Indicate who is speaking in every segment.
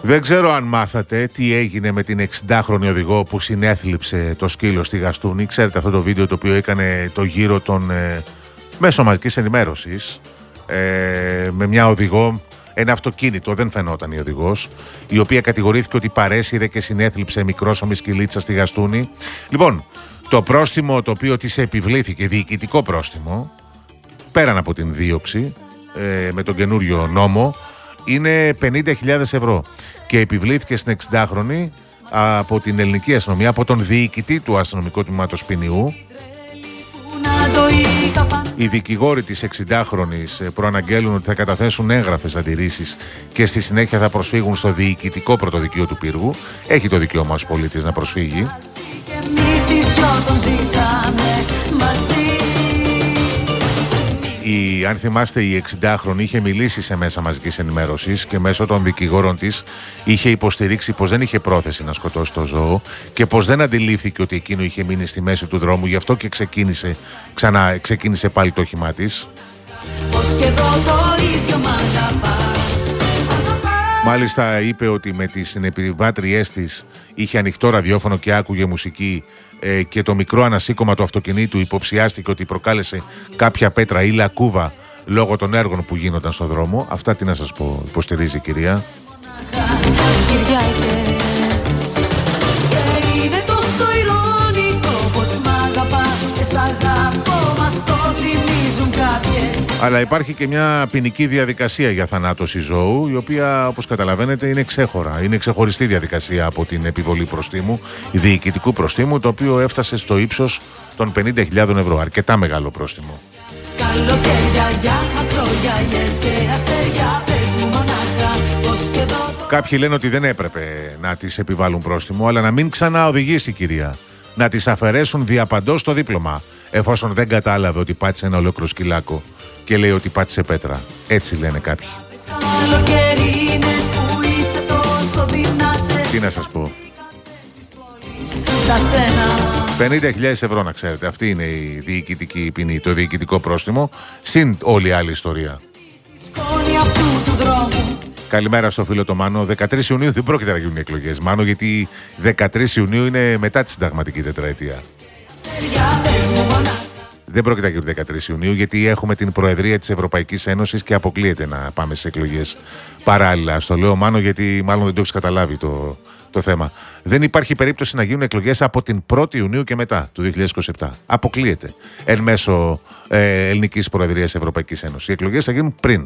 Speaker 1: Δεν ξέρω αν μάθατε τι έγινε με την 60χρονη οδηγό που συνέθλιψε το σκύλο στη Γαστούνη. Ξέρετε αυτό το βίντεο το οποίο έκανε το γύρο των μέσων μαζικής ενημέρωσης με μια οδηγό, ένα αυτοκίνητο, δεν φαινόταν η οδηγός, η οποία κατηγορήθηκε ότι παρέσυρε και συνέθλιψε μικρόσωμη σκυλίτσα στη Γαστούνη. Λοιπόν, το πρόστιμο το οποίο της επιβλήθηκε, διοικητικό πρόστιμο, πέραν από την δίωξη με τον καινούριο νόμο, είναι 50.000 ευρώ και επιβλήθηκε στην 60χρονη από την ελληνική αστυνομία, από τον διοικητή του αστυνομικού τμήματος ποινιού. Οι δικηγόροι της 60χρονης προαναγγέλουν ότι θα καταθέσουν έγγραφες αντιρρήσεις και στη συνέχεια θα προσφύγουν στο διοικητικό πρωτοδικείο του Πύργου. Έχει το δικαίωμα ως πολίτης να προσφύγει. Αν θυμάστε, η 60χρονη είχε μιλήσει σε μέσα μαζικής ενημέρωσης και μέσω των δικηγόρων της είχε υποστηρίξει πως δεν είχε πρόθεση να σκοτώσει το ζώο και πως δεν αντιλήφθηκε ότι εκείνο είχε μείνει στη μέση του δρόμου, γι' αυτό και ξεκίνησε πάλι το όχημά της. Μάλιστα είπε ότι με τις συνεπιβάτριές της είχε ανοιχτό ραδιόφωνο και άκουγε μουσική και το μικρό ανασήκωμα του αυτοκινήτου υποψιάστηκε ότι προκάλεσε κάποια πέτρα ή λακκούβα λόγω των έργων που γίνονταν στον δρόμο. Αυτά τι να σας πω, υποστηρίζει η κυρία. Αλλά υπάρχει και μια ποινική διαδικασία για θανάτωση ζώου, η οποία, όπως καταλαβαίνετε, είναι ξέχωρα. Είναι ξεχωριστή διαδικασία από την επιβολή προστίμου, διοικητικού προστίμου, το οποίο έφτασε στο ύψος των 50.000 ευρώ. Αρκετά μεγάλο πρόστιμο. Κάποιοι λένε ότι δεν έπρεπε να της επιβάλλουν πρόστιμο, αλλά να μην ξαναοδηγήσει η κυρία. Να της αφαιρέσουν διαπαντός το δίπλωμα, εφόσον δεν κατάλαβε ότι πάτησε ένα ολόκληρο σκυλάκο και λέει ότι πάτησε πέτρα. Έτσι λένε κάποιοι. Τι να σας πω. 50.000 ευρώ να ξέρετε. Αυτή είναι η διοικητική ποινή, το διοικητικό πρόστιμο, συν όλη η άλλη ιστορία. Καλημέρα στο φίλο το Μάνο. 13 Ιουνίου δεν πρόκειται να γίνουν οι εκλογές, Μάνο, γιατί 13 Ιουνίου είναι μετά τη συνταγματική τετραετία. Δεν πρόκειται να γίνουν 13 Ιουνίου, γιατί έχουμε την Προεδρία της Ευρωπαϊκής Ένωσης και αποκλείεται να πάμε στις εκλογές παράλληλα. Στο λέω, Μάνο, γιατί μάλλον δεν το έχεις καταλάβει το θέμα. Δεν υπάρχει περίπτωση να γίνουν εκλογές από την 1η Ιουνίου και μετά του 2027. Αποκλείεται εν μέσω ελληνικής Προεδρίας Ευρωπαϊκής Ένωσης. Οι εκλογές θα γίνουν πριν.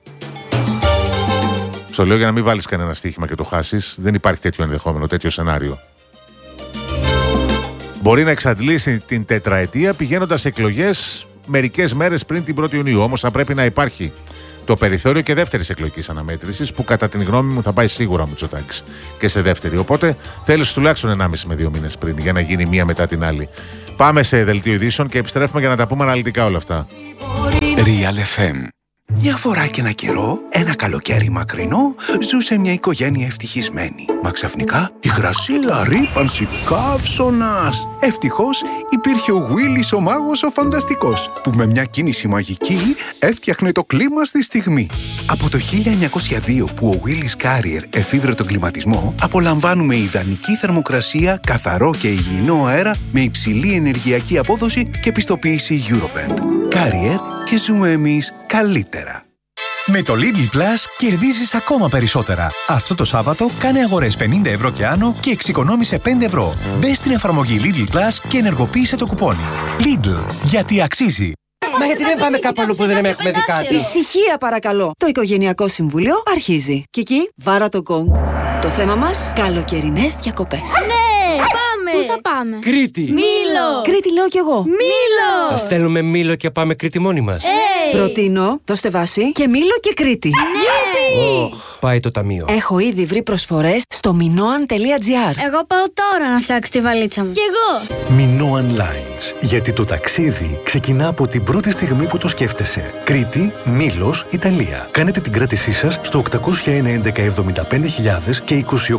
Speaker 1: Στο λέω για να μην βάλεις κανένα στοίχημα και το χάσεις. Δεν υπάρχει τέτοιο ενδεχόμενο, τέτοιο σενάριο. Μπορεί να εξαντλήσει την τετραετία πηγαίνοντας εκλογές μερικές μέρες πριν την 1η Ιουνίου. Όμως θα πρέπει να υπάρχει το περιθώριο και δεύτερης εκλογικής αναμέτρησης, που κατά την γνώμη μου θα πάει σίγουρα ο Μητσοτάκης και σε δεύτερη. Οπότε θέλεις τουλάχιστον 1,5 με 2 μήνες πριν για να γίνει μία μετά την άλλη. Πάμε σε δελτίο ειδήσεων και επιστρέφουμε για να τα πούμε αναλυτικά όλα αυτά.
Speaker 2: Real FM. Μια φορά και ένα καιρό, ένα καλοκαίρι μακρινό, ζούσε μια οικογένεια ευτυχισμένη. Μα ξαφνικά, υγρασία, ρύπανση, καύσωνας. Ευτυχώς υπήρχε ο Γουίλης ο μάγος ο φανταστικός, που με μια κίνηση μαγική έφτιαχνε το κλίμα στη στιγμή. Από το 1902 που ο Γουίλης Carrier εφήβρε τον κλιματισμό, απολαμβάνουμε ιδανική θερμοκρασία, καθαρό και υγιεινό αέρα με υψηλή ενεργειακή απόδοση και πιστοποίηση Eurovent. Carrier, και ζούμε εμείς καλύτερα.
Speaker 3: Με το Lidl Plus κερδίζεις ακόμα περισσότερα. Αυτό το Σάββατο κάνε αγορές 50 ευρώ και άνω και εξοικονόμησε 5 ευρώ. Μπες στην εφαρμογή Lidl Plus και ενεργοποίησε το κουπόνι. Lidl, γιατί αξίζει.
Speaker 4: Μα γιατί δεν πάμε κάπου αλλού που δεν έχουμε δει κάτι?
Speaker 5: Ησυχία παρακαλώ. Το Οικογενειακό Συμβούλιο αρχίζει. Κική, βάρα το γκονγκ. Το θέμα μας, καλοκαιρινές διακοπές.
Speaker 6: Ναι, πάμε! Πού θα πάμε?
Speaker 4: Κρήτη!
Speaker 6: Μήλο!
Speaker 5: Κρήτη λέω κι εγώ.
Speaker 6: Μήλο!
Speaker 4: Θα στέλνουμε Μήλο και πάμε Κρήτη μόνοι μας.
Speaker 5: Προτείνω, δώστε βάση, και Μήλο και Κρήτη.
Speaker 6: Ναι!
Speaker 4: Πάει το ταμείο.
Speaker 5: Έχω ήδη βρει προσφορές στο minoan.gr.
Speaker 6: Εγώ πάω τώρα να φτιάξω τη βαλίτσα μου. Κι εγώ!
Speaker 7: Minoan Lines. Γιατί το ταξίδι ξεκινά από την πρώτη στιγμή που το σκέφτεσαι. Κρήτη, Μήλος, Ιταλία. Κάνετε την κράτησή σας στο 801-1175.000 και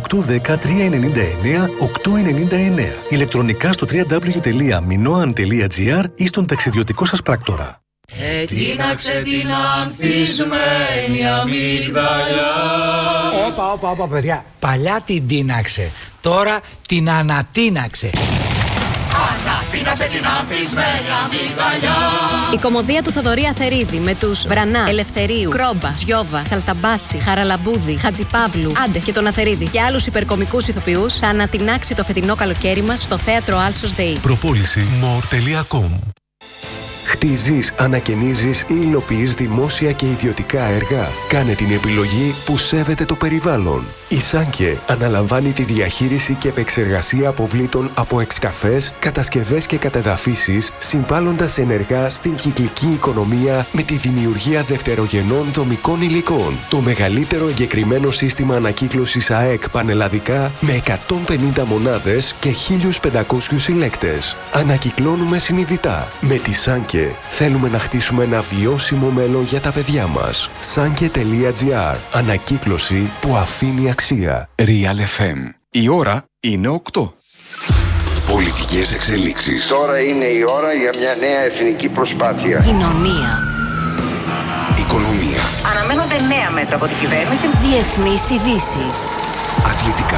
Speaker 7: 2810-399-899. Ηλεκτρονικά στο www.minoan.gr ή στον ταξιδιωτικό σας πράκτορα.
Speaker 8: Ετίναξε την ανθισμένη αμύγδαλια.
Speaker 4: Όπα,
Speaker 8: Όπα, παιδιά. Παλιά την τίναξε. Τώρα την ανατίναξε.
Speaker 9: Ανατίναξε την ανθισμένη αμυγδαλιά.
Speaker 10: Η κωμωδία του Θοδωρή Αθερίδη με τους Βρανά, Ελευθερίου, Κρόμπα, Τζιόβα, Σαλταμπάση, Χαραλαμπούδη, Χατζιπαύλου, Άντε και τον Αθερίδη και άλλους υπερκομικούς ηθοποιούς θα ανατινάξει το φετινό καλοκαίρι μας στο θέατρο Άλσος ΔΕΗ.
Speaker 11: Προπόληση more.com.
Speaker 12: Χτίζεις, ανακαινίζεις ή υλοποιείς δημόσια και ιδιωτικά έργα. Κάνε την επιλογή που σέβεται το περιβάλλον. Η Σάνκε αναλαμβάνει τη διαχείριση και επεξεργασία αποβλήτων από εξκαφές, κατασκευές και κατεδαφίσεις, συμβάλλοντας ενεργά στην κυκλική οικονομία με τη δημιουργία δευτερογενών δομικών υλικών. Το μεγαλύτερο εγκεκριμένο σύστημα ανακύκλωσης ΑΕΚ πανελλαδικά με 150 μονάδες και 1.500 συλλέκτες. Ανακυκλώνουμε συνειδητά. Με τη Σάνκε θέλουμε να χτίσουμε ένα βιώσιμο μέλλον για τα παιδιά μας. Sanke.gr. Ανακύκλωση που αφήνει αξία.
Speaker 2: Real FM. Η ώρα είναι 8. Πολιτικές εξελίξεις.
Speaker 13: Τώρα είναι η ώρα για μια νέα εθνική προσπάθεια.
Speaker 10: Κοινωνία.
Speaker 2: Οικονομία.
Speaker 14: Αναμένονται νέα μέτρα από την κυβέρνηση.
Speaker 10: Διεθνείς ειδήσεις.
Speaker 2: Αθλητικά.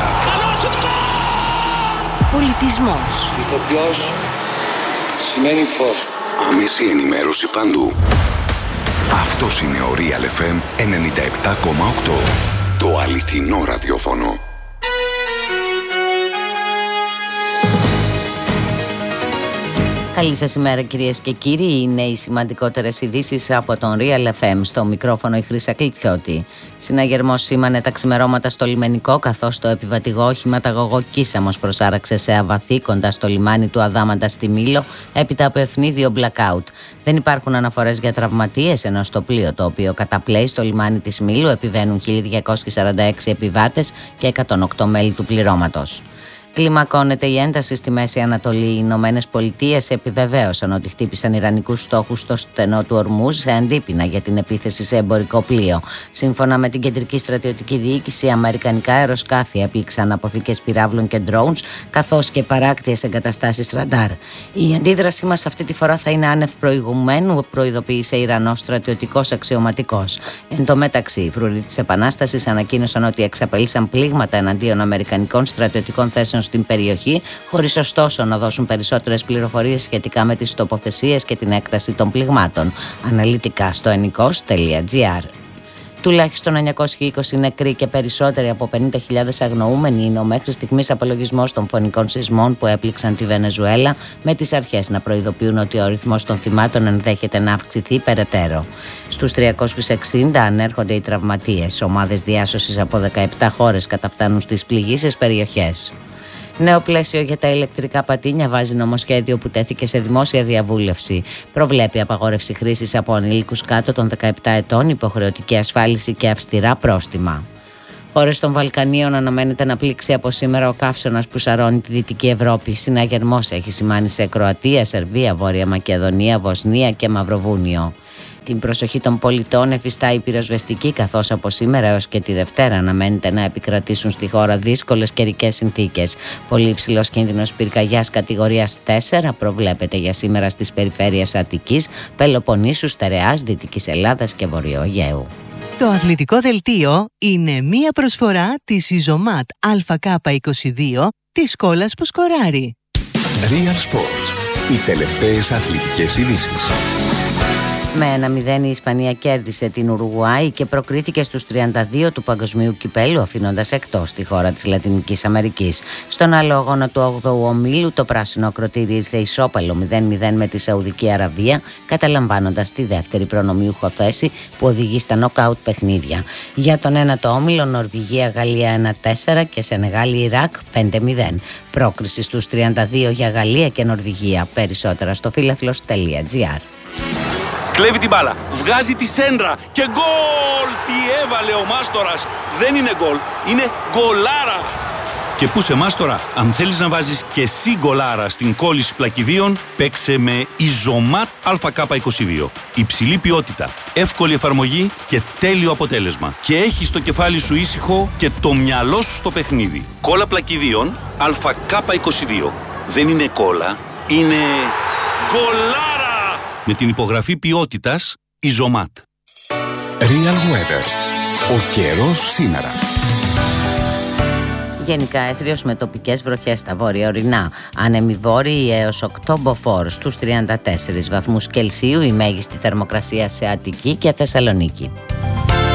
Speaker 10: Πολιτισμός.
Speaker 15: Ηθοποιός σημαίνει φως.
Speaker 2: Άμεση ενημέρωση παντού. Αυτός είναι ο Real FM 97,8. Το αληθινό ραδιόφωνο.
Speaker 16: Καλή σας ημέρα κυρίες και κύριοι. Είναι οι σημαντικότερες ειδήσεις από τον Real FM. Στο μικρόφωνο η Χρύσα Κλιτσιώτη. Συναγερμός σήμανε τα ξημερώματα στο λιμενικό, καθώς το επιβατηγό όχημα Ταγωγό Κίσαμος προσάραξε σε αβαθή κοντά στο λιμάνι του Αδάμαντα στη Μήλο, έπειτα από ευνίδιο blackout. Δεν υπάρχουν αναφορές για τραυματίες, ενώ στο πλοίο το οποίο καταπλέει στο λιμάνι της Μήλου επιβαίνουν 1.246 επιβάτες και 108 μέλη του πληρώματος. Κλιμακώνεται η ένταση στη Μέση Ανατολή. Οι Ηνωμένες Πολιτείες επιβεβαίωσαν ότι χτύπησαν ιρανικούς στόχους στο στενό του Ορμούζ σε αντίπεινα για την επίθεση σε εμπορικό πλοίο. Σύμφωνα με την Κεντρική Στρατιωτική Διοίκηση, αμερικανικά αεροσκάφη έπληξαν αποθήκες πυράβλων και drones, καθώς και παράκτιες εγκαταστάσεις ραντάρ. Η αντίδραση μας αυτή τη φορά θα είναι άνευ προηγουμένου, προειδοποίησε Ιρανός στρατιωτικός αξιωματικός. Εν τω μεταξύ, οι φρουροί της Επανάστασης ανακοίνωσαν ότι εξαπέλυσαν πλήγματα εναντίον αμερικανικών στρατιωτικών θέσεων στην περιοχή, χωρίς ωστόσο να δώσουν περισσότερες πληροφορίες σχετικά με τις τοποθεσίες και την έκταση των πληγμάτων. Αναλυτικά στο ennikos.gr. Τουλάχιστον 920 νεκροί και περισσότεροι από 50.000 αγνοούμενοι είναι ο μέχρι στιγμής απολογισμός των φωνικών σεισμών που έπληξαν τη Βενεζουέλα, με τις αρχές να προειδοποιούν ότι ο αριθμός των θυμάτων ενδέχεται να αυξηθεί περαιτέρω. Στους 360 ανέρχονται οι τραυματίες. Ομάδες διάσωσης από 17 χώρες καταφτάνουν στις πληγείσες περιοχές. Νέο πλαίσιο για τα ηλεκτρικά πατίνια βάζει νομοσχέδιο που τέθηκε σε δημόσια διαβούλευση. Προβλέπει απαγόρευση χρήσης από ανήλικους κάτω των 17 ετών, υποχρεωτική ασφάλιση και αυστηρά πρόστιμα. Χώρες των Βαλκανίων αναμένεται να πλήξει από σήμερα ο καύσωνας που σαρώνει τη Δυτική Ευρώπη. Συναγερμός έχει σημάνει σε Κροατία, Σερβία, Βόρεια Μακεδονία, Βοσνία και Μαυροβούνιο. Την προσοχή των πολιτών εφιστά η πυροσβεστική, καθώς από σήμερα έως και τη Δευτέρα αναμένεται να επικρατήσουν στη χώρα δύσκολες καιρικές συνθήκες. Πολύ υψηλός κίνδυνος πυρκαγιάς κατηγορίας 4 προβλέπεται για σήμερα στις περιφέρειες Αττικής, Πελοποννήσου, Στερεάς, Δυτικής Ελλάδας και Βορείου Αιγαίου.
Speaker 17: Το αθλητικό δελτίο είναι μία προσφορά της Ιζωμάτ ΑΚ22 της κόλλας που σκοράρει.
Speaker 2: Real Sports. Οι τελευταίες αθλητικές ειδήσεις.
Speaker 16: Με 1-0 η Ισπανία κέρδισε την Ουρουγουάη και προκρίθηκε στους 32 του Παγκοσμίου Κυπέλλου, αφήνοντας εκτός τη χώρα της Λατινικής Αμερικής. Στον άλλο αγώνα του 8ου ομίλου, το πράσινο ακροτήρι ήρθε ισόπαλο 0-0 με τη Σαουδική Αραβία, καταλαμβάνοντας τη δεύτερη προνομιούχο θέση που οδηγεί στα νοκάουτ παιχνίδια. Για τον ένατο όμιλο, Νορβηγία-Γαλλία 1-4 και Σενεγάλη-Ιράκ 5-0. Πρόκριση στους 32 για Γαλλία και Νορβηγία. Περισσότερα στο φίλαθλος.gr.
Speaker 18: Κλέβει την μπάλα, βγάζει τη σέντρα και γκολ! Τι έβαλε ο Μάστορας! Δεν είναι γκολ, είναι γκολάρα! Και πού σε Μάστορα, αν θέλεις να βάζεις και εσύ γκολάρα στην κόλληση πλακιδίων, παίξε με Ιζωμάτ ΑΚ22. Υψηλή ποιότητα, εύκολη εφαρμογή και τέλειο αποτέλεσμα. Και έχεις το κεφάλι σου ήσυχο και το μυαλό σου στο παιχνίδι. Κόλλα πλακιδίων ΑΚ22. Δεν είναι κόλλα, είναι γκολάρα! Με την υπογραφή ποιότητας Ιζωμάτ.
Speaker 2: Real Weather. Ο καιρός σήμερα.
Speaker 16: Γενικά έθριος με τοπικές βροχές στα βόρεια ορεινά. Άνεμοι βόρειοι έως 8 μποφόρ στους 34 βαθμούς Κελσίου, η μέγιστη θερμοκρασία σε Αττική και Θεσσαλονίκη.